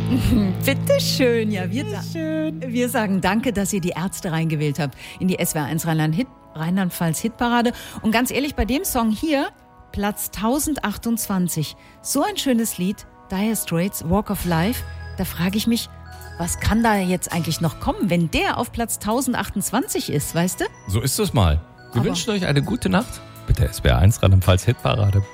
Bitteschön, ja, wir sagen danke, dass ihr die Ärzte reingewählt habt in die SWR1 Rheinland-Pfalz Hitparade. Und ganz ehrlich, bei dem Song hier, Platz 1028, so ein schönes Lied, Dire Straits, Walk of Life, da frage ich mich, was kann da jetzt eigentlich noch kommen, wenn der auf Platz 1028 ist, weißt du? So ist es mal. Wir wünschen euch eine gute Nacht mit der SWR1 Rheinland-Pfalz Hitparade.